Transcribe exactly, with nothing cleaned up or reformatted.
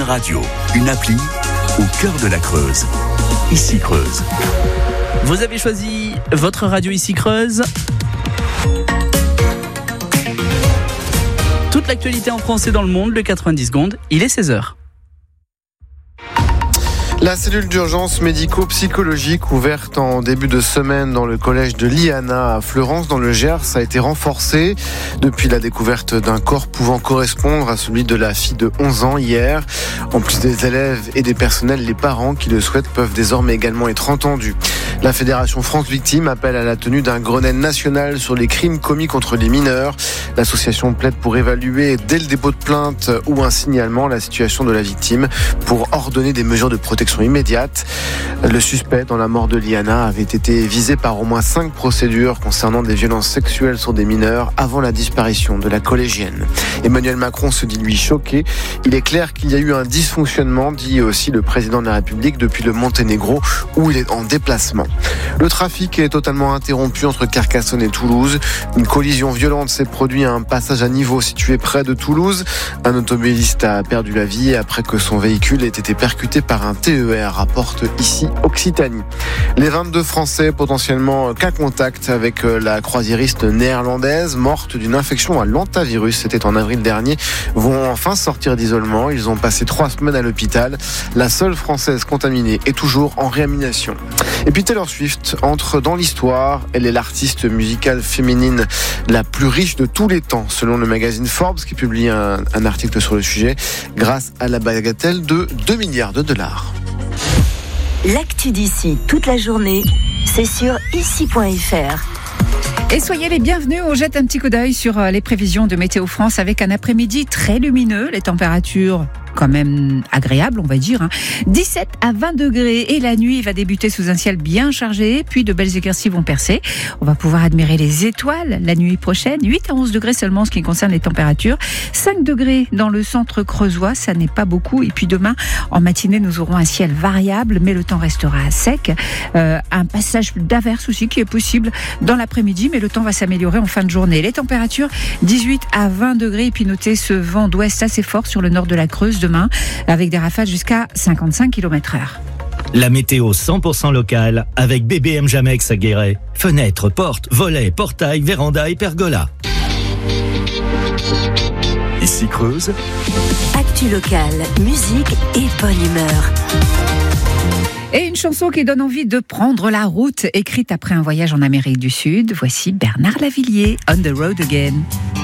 radio, une appli au cœur de la Creuse. Ici Creuse. Vous avez choisi votre radio Ici Creuse. Toute l'actualité en français dans le monde, le quatre-vingt-dix secondes, il est seize heures. La cellule d'urgence médico-psychologique ouverte en début de semaine dans le collège de l'I A N A à Fleurance dans le Gers a été renforcée depuis la découverte d'un corps pouvant correspondre à celui de la fille de onze ans hier. En plus des élèves et des personnels, les parents qui le souhaitent peuvent désormais également être entendus. La Fédération France Victimes appelle à la tenue d'un Grenelle national sur les crimes commis contre les mineurs. L'association plaide pour évaluer dès le dépôt de plainte ou un signalement la situation de la victime pour ordonner des mesures de protection immédiate. Le suspect dans la mort de l'I A N A avait été visé par au moins cinq procédures concernant des violences sexuelles sur des mineurs avant la disparition de la collégienne. Emmanuel Macron se dit lui choqué. Il est clair qu'il y a eu un dysfonctionnement, dit aussi le président de la République, depuis le Monténégro où il est en déplacement. Le trafic est totalement interrompu entre Carcassonne et Toulouse. Une collision violente s'est produite à un passage à niveau situé près de Toulouse. Un automobiliste a perdu la vie après que son véhicule ait été percuté par un T E R, rapporte ici Occitanie. Les vingt-deux Français potentiellement cas contact avec la croisiériste néerlandaise morte d'une infection à l'hantavirus, c'était en avril dernier, vont enfin sortir d'isolement. Ils ont passé trois semaines à l'hôpital. La seule Française contaminée est toujours en réanimation. Et puis Taylor Swift entre dans l'histoire. Elle est l'artiste musicale féminine la plus riche de tous les temps, selon le magazine Forbes, qui publie un, un article sur le sujet, grâce à la bagatelle de deux milliards de dollars. L'actu d'ici toute la journée, c'est sur ici point f r. Et soyez les bienvenus, on jette un petit coup d'œil sur les prévisions de Météo France avec un après-midi très lumineux, les températures quand même agréable, on va dire, hein. dix-sept à vingt degrés et la nuit va débuter sous un ciel bien chargé, puis de belles éclaircies vont percer. On va pouvoir admirer les étoiles la nuit prochaine, huit à onze degrés seulement en ce qui concerne les températures, cinq degrés dans le centre creusois, ça n'est pas beaucoup. Et puis demain, en matinée, nous aurons un ciel variable, mais le temps restera sec. Euh, un passage d'averse aussi qui est possible dans l'après-midi, mais le temps va s'améliorer en fin de journée. Les températures, dix-huit à vingt degrés, et puis notez ce vent d'ouest assez fort sur le nord de la Creuse demain, avec des rafales jusqu'à cinquante-cinq kilomètres heure. La météo cent pour cent locale avec B B M Jamex à Guéret. Fenêtres, portes, volets, portails, vérandas et pergolas. Ici Creuse. Actu locale, musique et bonne humeur. Et une chanson qui donne envie de prendre la route, écrite après un voyage en Amérique du Sud. Voici Bernard Lavilliers, On the Road Again.